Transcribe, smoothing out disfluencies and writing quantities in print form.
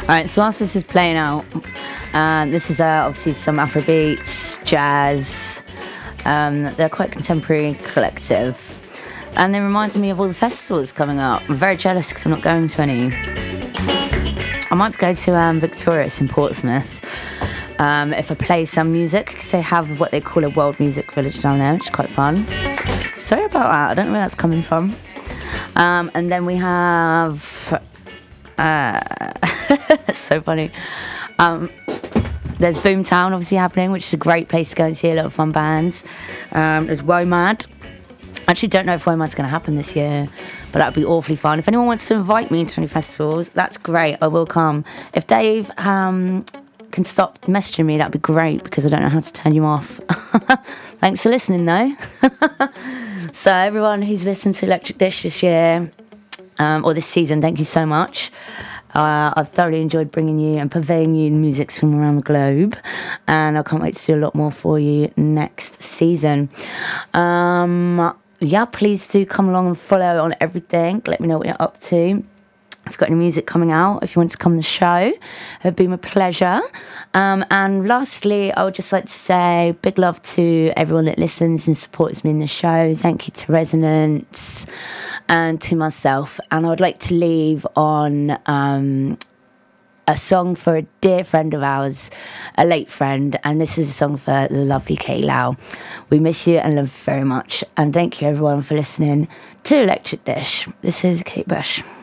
Alright, so whilst this is playing out, this is obviously some Afrobeats, jazz. They're quite contemporary collective. And they remind me of all the festivals coming up. I'm very jealous because I'm not going to any. I might go to Victorious in Portsmouth if I play some music, because they have what they call a world music village down there, which is quite fun. Sorry about that, I don't know where that's coming from. And then we have... so funny. There's Boomtown obviously happening, which is a great place to go and see a lot of fun bands. There's WOMAD. I actually don't know if WOMAD's going to happen this year, but that would be awfully fun. If anyone wants to invite me to any festivals, that's great, I will come. If Dave can stop messaging me, that'd be great, because I don't know how to turn you off. Thanks for listening though. So everyone who's listened to Electric Dish this year, or this season, thank you so much. I've thoroughly enjoyed bringing you and purveying you musics from around the globe, and I can't wait to do a lot more for you next season. Yeah, please do come along and follow on everything. Let me know what you're up to. If you've got any music coming out, if you want to come on the show, it'd be my pleasure. And lastly, I would just like to say big love to everyone that listens and supports me in the show. Thank you to Resonance and to myself. And I would like to leave on a song for a dear friend of ours, a late friend, and this is a song for the lovely Kate Lau. We miss you and love you very much. And thank you everyone for listening to Electric Dish. This is Kate Bush.